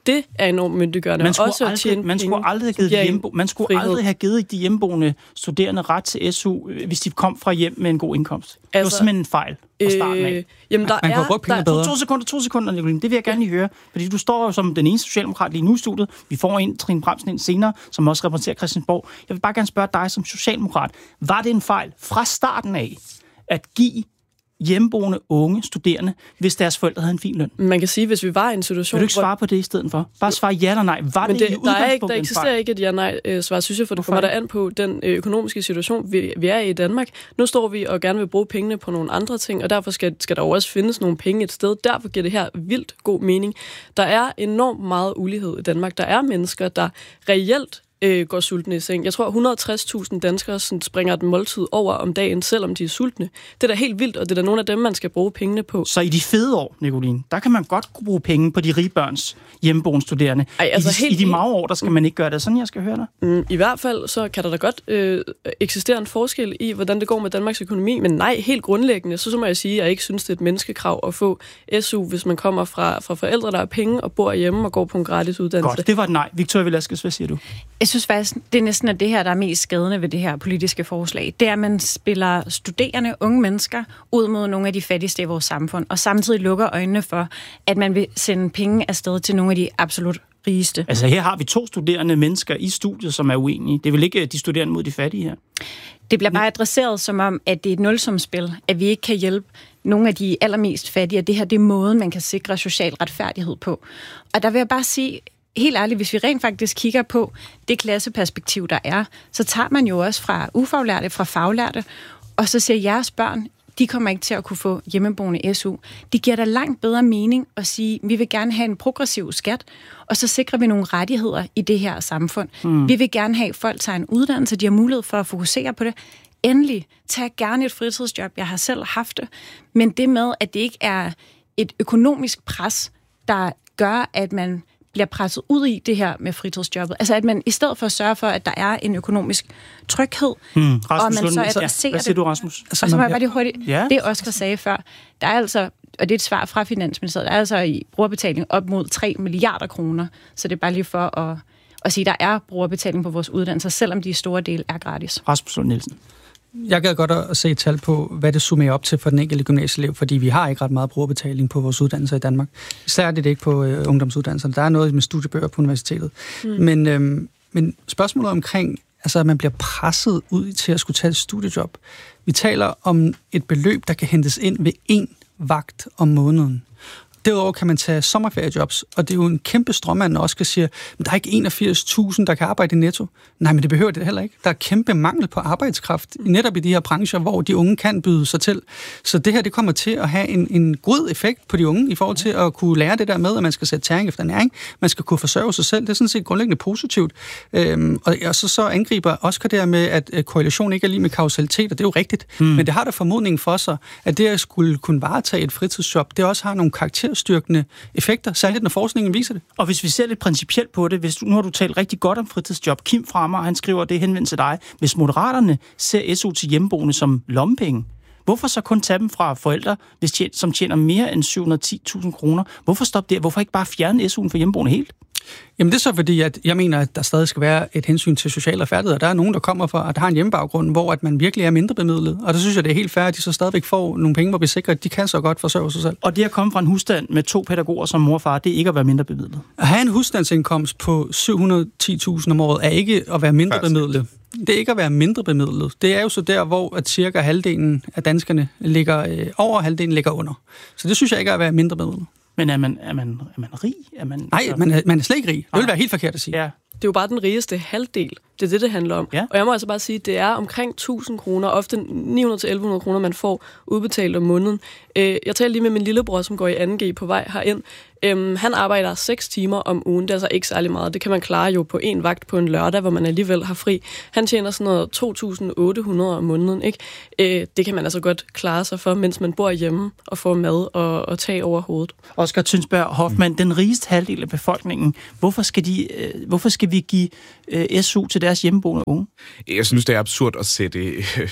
[SPEAKER 5] Det er enormt myndiggørende.
[SPEAKER 1] Man skulle,
[SPEAKER 5] også
[SPEAKER 1] aldrig,
[SPEAKER 5] at tjene
[SPEAKER 1] man skulle,
[SPEAKER 5] penge,
[SPEAKER 1] aldrig, have givet de hjembo, man skulle
[SPEAKER 5] frihed.
[SPEAKER 1] aldrig have givet de hjemmeboende studerende ret til S U, hvis de kom fra hjem med en god indkomst. Altså, det var simpelthen en fejl fra starten af.
[SPEAKER 5] Øh, jamen, der
[SPEAKER 3] man
[SPEAKER 5] er,
[SPEAKER 3] kunne bruge penge
[SPEAKER 5] der,
[SPEAKER 3] bedre.
[SPEAKER 1] To, to sekunder, to sekunder, Nicoline. Det vil jeg gerne lige høre. Fordi du står jo som den eneste socialdemokrat lige nu i studiet. Vi får en Trine Bramsen ind senere, som også repræsenterer Christiansborg. Jeg vil bare gerne spørge dig som socialdemokrat. Var det en fejl fra starten af at give hjemmeboende unge studerende, hvis deres forældre havde en fin løn?
[SPEAKER 5] Man kan sige, hvis vi var i en situation...
[SPEAKER 1] Vil du ikke svare på det i stedet for? Bare svare ja eller nej. Var
[SPEAKER 5] Men
[SPEAKER 1] det,
[SPEAKER 5] det,
[SPEAKER 1] i
[SPEAKER 5] der, er ikke,
[SPEAKER 1] udgangspunktet
[SPEAKER 5] der
[SPEAKER 1] en
[SPEAKER 5] eksisterer
[SPEAKER 1] fejl?
[SPEAKER 5] ikke et ja-nej-svar, synes jeg, for det
[SPEAKER 1] Hvorfor
[SPEAKER 5] kommer der
[SPEAKER 1] ikke?
[SPEAKER 5] an på den øh, økonomiske situation, vi, vi er i i Danmark. Nu står vi og gerne vil bruge pengene på nogle andre ting, og derfor skal, skal der jo også findes nogle penge et sted. Derfor giver det her vildt god mening. Der er enormt meget ulighed i Danmark. Der er mennesker, der reelt øh, går sultne i seng. Jeg tror, et hundrede og tres tusind danskere sådan, springer et måltid over om dagen, selvom de er sultne. Det er da helt vildt, og det er da nogle af dem, man skal bruge pengene på.
[SPEAKER 1] Så i de fede år, Nicoline, der kan man godt bruge penge på de rige børns hjemmeboende studerende.
[SPEAKER 5] Ej, altså
[SPEAKER 1] I, de,
[SPEAKER 5] helt
[SPEAKER 1] I de
[SPEAKER 5] helt-
[SPEAKER 1] mange år, der skal man ikke gøre det. Sådan, jeg skal høre dig.
[SPEAKER 5] Mm, I hvert fald så kan der da godt øh, eksistere en forskel i, hvordan det går med Danmarks økonomi, men nej, helt grundlæggende, så, så må jeg sige, at jeg ikke synes, det er et menneskekrav at få S U, hvis man kommer fra, fra forældre, der har penge og bor hjemme og går på en gratis uddannelse.
[SPEAKER 1] Godt, det var et nej. Victoria Velasquez, hvad siger du?
[SPEAKER 4] Jeg synes faktisk, det er næsten at det her, der er mest skadende ved det her politiske forslag. Det er, at man spiller studerende, unge mennesker, ud mod nogle af de fattigste i vores samfund, og samtidig lukker øjnene for, at man vil sende penge afsted til nogle af de absolut rigeste.
[SPEAKER 1] Altså her har vi to studerende mennesker i studiet, som er uenige. Det er vel ikke de studerende mod de fattige her?
[SPEAKER 4] Det bliver bare adresseret som om, at det er et nulsumsspil, at vi ikke kan hjælpe nogle af de allermest fattige. Det her, det er måden, man kan sikre social retfærdighed på. Og der vil jeg bare sige, helt ærligt, hvis vi rent faktisk kigger på det klasseperspektiv, der er, så tager man jo også fra ufaglærte, fra faglærte, og så siger jeres børn, de kommer ikke til at kunne få hjemmeboende S U. Det giver da langt bedre mening at sige, vi vil gerne have en progressiv skat, og så sikrer vi nogle rettigheder i det her samfund. Mm. Vi vil gerne have, at folk tager en uddannelse, de har mulighed for at fokusere på det. Endelig, tag gerne et fritidsjob. Jeg har selv haft det. Men det med, at det ikke er et økonomisk pres, der gør, at man bliver presset ud i det her med fritidsjobbet. Altså at man i stedet for at sørge for, at der er en økonomisk tryghed,
[SPEAKER 1] Hmm.
[SPEAKER 4] og man så
[SPEAKER 1] Lund,
[SPEAKER 4] adresserer
[SPEAKER 1] hvad siger
[SPEAKER 4] det.
[SPEAKER 1] du, Rasmus?
[SPEAKER 4] Og så må jeg bare lige hurtigt,
[SPEAKER 1] Ja.
[SPEAKER 4] det Oscar sagde før, der er altså, og det er et svar fra Finansministeriet, der er altså i brugerbetaling op mod tre milliarder kroner, så det er bare lige for at, at sige, at der er brugerbetaling på vores uddannelser, selvom de i store dele er gratis.
[SPEAKER 1] Rasmus Lund Nielsen.
[SPEAKER 3] Jeg gad godt at se et tal på, hvad det summerer op til for den enkelte gymnasieelev, fordi vi har ikke ret meget brugerbetaling på vores uddannelser i Danmark. Især er det ikke på øh, ungdomsuddannelserne. Der er noget med studiebøger på universitetet. Mm. Men, øhm, men spørgsmålet omkring, altså at man bliver presset ud til at skulle tage et studiejob. Vi taler om et beløb, der kan hentes ind ved én vagt om måneden. Derudover kan man tage sommerferiejobs, og det er jo en kæmpe strømmand, der også kan sige, at der er ikke enogfirs tusind, der kan arbejde i Netto. Nej, men det behøver det heller ikke. Der er kæmpe mangel på arbejdskraft, netop i de her brancher, hvor de unge kan byde sig til. Så det her, det kommer til at have en, en god effekt på de unge, i forhold til at kunne lære det der med, at man skal sætte tæring efter næring, man skal kunne forsørge sig selv. Det er sådan set grundlæggende positivt. Øhm, og, og så, så angriber Oscar der med, at korrelation ikke er lige med kausalitet, og det er jo rigtigt. Hmm. Men det har der formodningen for sig, at det at skulle kunne varetage et fritidsjob, det også har nogle karakterstyrkende effekter, særligt når forskningen viser det.
[SPEAKER 1] Og hvis vi ser lidt principielt på det, hvis du, nu har du talt rigtig godt om fritidsjob. Kim Frammer, han skriver, det er henvendt til dig. Hvis Moderaterne ser S U til hjemmeboende som lommepenge, hvorfor så kun tage dem fra forældre, hvis tjen, som tjener mere end syv hundrede og ti tusind kroner? Hvorfor stoppe der? Hvorfor ikke bare fjerne S U'en for hjemmeboende helt?
[SPEAKER 3] Jamen det er så fordi, at jeg mener, at der stadig skal være et hensyn til sociale retfærdighed. Der er nogen, der kommer fra, at der har en hjemmebaggrund, hvor at man virkelig er mindre bemidlet. Og der synes jeg, det er helt fair, at de så stadigvæk får nogle penge, hvor vi sikrer, at de kan så godt forsørge sig selv.
[SPEAKER 1] Og det at komme fra en husstand med to pædagoger som mor og far, det er ikke at være mindre bemidlet.
[SPEAKER 3] At have en husstandsindkomst på syv hundrede og ti tusind om året er ikke at være mindre bemidlet. Det er ikke at være mindre bemidlet. Det er jo så der, hvor at cirka halvdelen af danskerne ligger øh, over, halvdelen ligger under. Så det synes jeg ikke er at være mindre bemidlet.
[SPEAKER 1] Men er man, er man, er man rig? Er man,
[SPEAKER 3] Nej,
[SPEAKER 1] altså...
[SPEAKER 3] man er, man er slet ikke rig. Det vil være helt forkert at sige.
[SPEAKER 1] Ja.
[SPEAKER 5] Det er jo bare den rigeste halvdel. Det er det, det handler om.
[SPEAKER 1] Ja.
[SPEAKER 5] Og jeg må altså bare sige, at det er omkring tusind kroner, ofte ni hundrede til elleve hundrede kroner, man får udbetalt om måneden. Jeg talte lige med min lillebror, som går i anden G på vej herind. Han arbejder seks timer om ugen. Det er altså ikke særlig meget. Det kan man klare jo på en vagt på en lørdag, hvor man alligevel har fri. Han tjener sådan noget to tusind otte hundrede om måneden. Ikke? Det kan man altså godt klare sig for, mens man bor hjemme og får mad og, og tag over hovedet.
[SPEAKER 1] Oscar Tønsberg Hoffmann, den rigeste halvdel af befolkningen, hvorfor skal, de, hvorfor skal vi give S U til deres hjemmeboende unge?
[SPEAKER 6] Jeg synes, det er absurd at sætte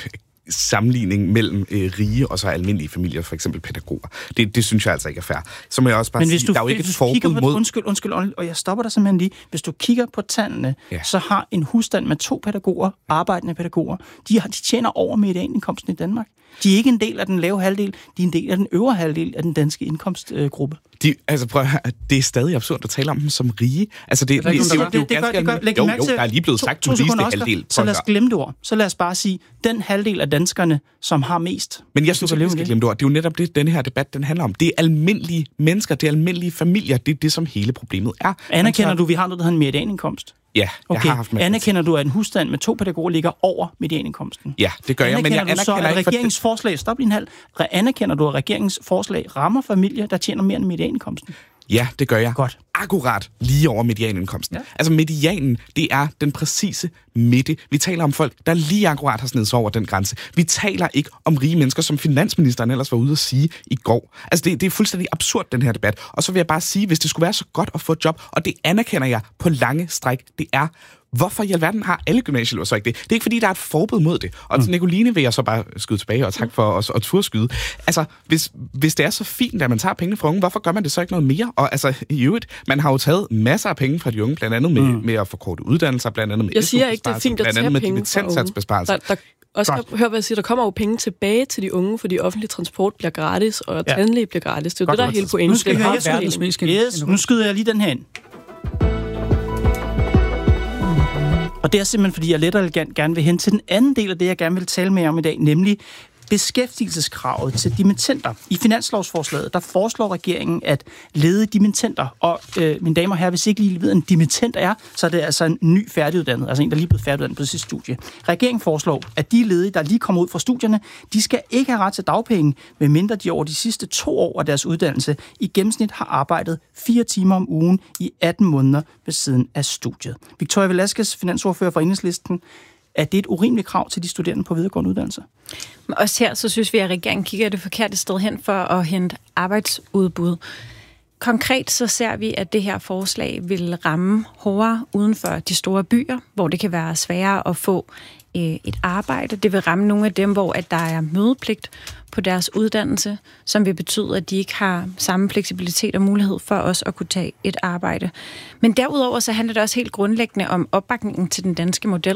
[SPEAKER 6] sammenligning mellem øh, rige og så almindelige familier, for eksempel pædagoger. Det, det synes jeg altså ikke er fair. Så må jeg også bare
[SPEAKER 1] Men hvis
[SPEAKER 6] sige,
[SPEAKER 1] du,
[SPEAKER 6] der er jo ikke
[SPEAKER 1] hvis
[SPEAKER 6] et
[SPEAKER 1] du
[SPEAKER 6] forbud
[SPEAKER 1] kigger på,
[SPEAKER 6] mod...
[SPEAKER 1] Undskyld, undskyld, og jeg stopper dig simpelthen lige. Hvis du kigger på tallene, ja. så har en husstand med to pædagoger, arbejdende pædagoger, de, har, de tjener over medianindkomsten i Danmark. De er ikke en del af den lave halvdel, de er en del af den øvre halvdel af den danske indkomstgruppe.
[SPEAKER 6] De, altså prøv at høre, det er stadig absurd at tale om dem som rige. Altså det, det, det, det, det, det, det gør, det gør, læg jo,
[SPEAKER 1] mærke til,
[SPEAKER 6] jo, der er lige blevet sagt,
[SPEAKER 1] to,
[SPEAKER 6] du
[SPEAKER 1] to
[SPEAKER 6] rigeste halvdel.
[SPEAKER 1] Så lad os glemme det ord. Så lad os bare sige, den halvdel af danskerne, som har mest.
[SPEAKER 6] Men jeg synes ikke, vi skal glemme det ord. Det er jo netop det, denne her debat, den handler om. Det er almindelige mennesker, det er almindelige familier. Det er det, som hele problemet er.
[SPEAKER 1] Anerkender du, vi har noget, der hedder en medianindkomst?
[SPEAKER 6] Ja,
[SPEAKER 1] okay.
[SPEAKER 6] jeg har haft med.
[SPEAKER 1] Anerkender du, at en husstand med to pædagoger ligger over medianindkomsten?
[SPEAKER 6] Ja, det gør jeg, men jeg anerkender
[SPEAKER 1] så, at
[SPEAKER 6] ikke...
[SPEAKER 1] regeringens forslag, stop lige en halv, anerkender du, at regeringens forslag rammer familier, der tjener mere end medianindkomsten?
[SPEAKER 6] Ja, det gør jeg.
[SPEAKER 1] Godt.
[SPEAKER 6] Akkurat lige over medianindkomsten. Ja. Altså medianen, det er den præcise midte. Vi taler om folk, der lige akkurat har snedet sig over den grænse. Vi taler ikke om rige mennesker, som finansministeren ellers var ude at sige i går. Altså det, det er fuldstændig absurd, den her debat. Og så vil jeg bare sige, hvis det skulle være så godt at få et job, og det anerkender jeg på lange stræk, det er... Hvorfor i alverden har alle gymnasieelever så ikke det? Det er ikke, fordi der er et forbud mod det. Og til Nicoline vil jeg så bare skyde tilbage, og tak for os at turskyde. Altså, hvis, hvis det er så fint, at man tager pengene fra unge, hvorfor gør man det så ikke noget mere? Og altså, i øvrigt, man har jo taget masser af penge fra de unge, blandt andet med, mm. med at forkorte uddannelser, blandt andet med
[SPEAKER 5] jeg siger ikke, det er fint at tage penge fra unge.
[SPEAKER 6] Der,
[SPEAKER 5] der, også kan, hør, hvad jeg siger, der kommer jo penge tilbage til de unge, fordi offentlig transport bliver gratis, og ja. tandlæge bliver gratis. Det er jo det, der er hele pointen.
[SPEAKER 1] Nu, skal jeg, jeg, yes, nu skyder jeg lige den her ind. Og det er simpelthen, fordi jeg let og elegant gerne vil hen til den anden del af det, jeg gerne vil tale med om i dag, nemlig beskæftigelseskravet til dimittenter. I finanslovsforslaget, der foreslår regeringen, at ledige dimittenter, og øh, mine damer og herrer, hvis I ikke lige ved, en dimittent er, så er det altså en ny færdiguddannet, altså en, der lige er blevet færdiguddannet på sit studie. Regeringen foreslår, at de ledige, der lige kommer ud fra studierne, de skal ikke have ret til dagpenge, medmindre de over de sidste to år af deres uddannelse i gennemsnit har arbejdet fire timer om ugen i atten måneder ved siden af studiet. Victoria Velasquez, finansordfører for Enhedslisten, er det et urimeligt krav til de studerende på videregående uddannelser?
[SPEAKER 4] Men også her, så synes vi, at regeringen kigger det forkerte sted hen for at hente arbejdsudbud. Konkret så ser vi, at det her forslag vil ramme hårdere uden for de store byer, hvor det kan være sværere at få øh, et arbejde. Det vil ramme nogle af dem, hvor at der er mødepligt på deres uddannelse, som vil betyde, at de ikke har samme fleksibilitet og mulighed for os at kunne tage et arbejde. Men derudover så handler det også helt grundlæggende om opbakningen til den danske model.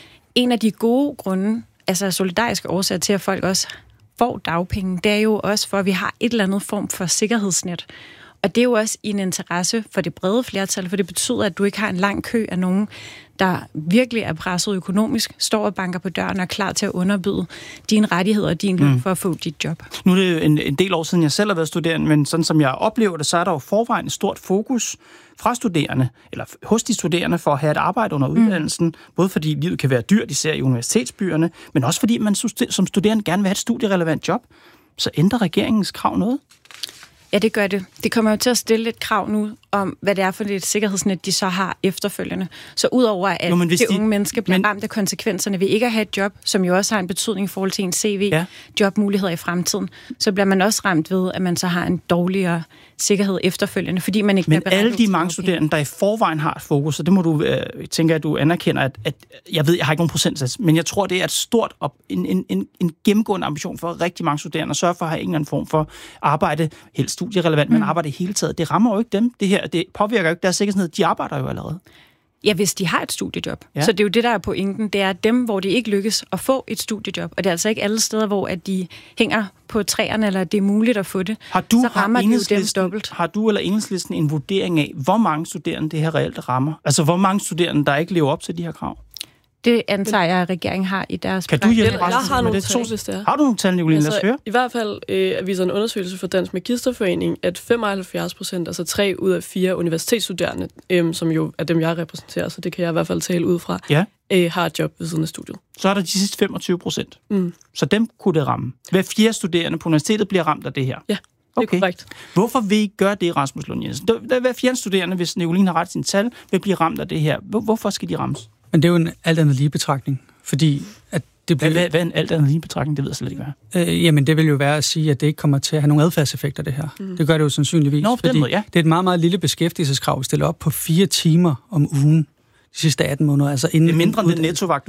[SPEAKER 4] En af de gode grunde, altså solidariske årsager til, at folk også får dagpenge, det er jo også for, at vi har et eller andet form for sikkerhedsnet. Og det er jo også i en interesse for det brede flertal, for det betyder, at du ikke har en lang kø af nogen, der virkelig er presset økonomisk, står og banker på døren og er klar til at underbyde dine rettigheder og din løn mm. for at få dit job.
[SPEAKER 1] Nu er det en, en del år siden, jeg selv har været studerende, men sådan som jeg oplever det, så er der jo forvejen et stort fokus fra studerende, eller hos de studerende, for at have et arbejde under uddannelsen, mm. både fordi livet kan være dyrt, især i universitetsbyerne, men også fordi man som studerende gerne vil have et studierelevant job. Så ændrer regeringens krav noget?
[SPEAKER 4] Ja, det gør det. Det kommer jo til at stille et krav nu om, hvad det er for et sikkerhedsnet, de så har efterfølgende. Så udover at jo, de, de unge mennesker bliver men... ramt af konsekvenserne ved ikke at have et job, som jo også har en betydning i forhold til en C V, ja. jobmuligheder i fremtiden, så bliver man også ramt ved, at man så har en dårligere sikkerhed efterfølgende, fordi man ikke
[SPEAKER 1] men
[SPEAKER 4] bliver
[SPEAKER 1] alle de mange studerende, der i forvejen har et fokus, så det må du øh, tænke, at du anerkender, at, at jeg ved, jeg har ikke nogen procentsats, men jeg tror, det er et stort op, en, en, en, en gennemgående ambition for rigtig mange studerende at sørge for at have en eller anden form for arbejde, helt studierelevant, mm. men arbejde i hele taget. Det rammer jo ikke dem. Det her, det påvirker jo ikke deres sikkerhed. De arbejder jo allerede.
[SPEAKER 4] Ja, hvis de har et studiejob. Ja. Så det er jo det, der er pointen. Det er dem, hvor det ikke lykkes at få et studiejob. Og det er altså ikke alle steder, hvor at de hænger på træerne, eller det er muligt at få det.
[SPEAKER 1] Har du,
[SPEAKER 4] så rammer
[SPEAKER 1] har
[SPEAKER 4] det jo dem dobbelt.
[SPEAKER 1] Har du eller Enhedslisten en vurdering af, hvor mange studerende det her reelt rammer? Altså, hvor mange studerende, der ikke lever op til de her krav?
[SPEAKER 4] Det antager jeg, at regeringen har i deres...
[SPEAKER 1] Kan du hjælpe?
[SPEAKER 5] Jeg, jeg har nogle tal, hvis det er.
[SPEAKER 1] Har du nogle tal, Nicoline?
[SPEAKER 5] Altså,
[SPEAKER 1] lad os høre.
[SPEAKER 5] I hvert fald øh, viser en undersøgelse for Dansk Magisterforening, at femoghalvfjerds procent, altså tre ud af fire universitetsstuderende, øh, som jo er dem, jeg repræsenterer, så det kan jeg i hvert fald tale ud fra,
[SPEAKER 1] ja.
[SPEAKER 5] øh, har et job ved siden af studiet.
[SPEAKER 1] Så er der de sidste femogtyve procent.
[SPEAKER 5] Mm.
[SPEAKER 1] Så dem kunne det ramme. Hver fjerde studerende på universitetet bliver ramt af det her.
[SPEAKER 5] Ja. Det er okay. Korrekt.
[SPEAKER 1] Hvorfor vil I gøre det, Rasmus Lund Jensen? Hver fjerde studerende, hvis Nicoline har ret i sin tal, vil blive ramt af det her. Hvorfor skal de rammes?
[SPEAKER 3] Men det er jo en alt andet lige betragtning, fordi at det bliver...
[SPEAKER 1] Hvad, hvad er en alt andet lige betragtning? Det ved jeg slet ikke, hvad
[SPEAKER 3] øh, Jamen, det vil jo være at sige, at det ikke kommer til at have nogen adfærdseffekter, det her. Mm. Det gør det jo sandsynligvis,
[SPEAKER 1] Nå,
[SPEAKER 3] fordi
[SPEAKER 1] måde, ja.
[SPEAKER 3] det er et meget, meget lille beskæftigelseskrav, vi stiller op på fire timer om ugen de sidste atten måneder. Altså inden
[SPEAKER 1] det er mindre end den nettovagt,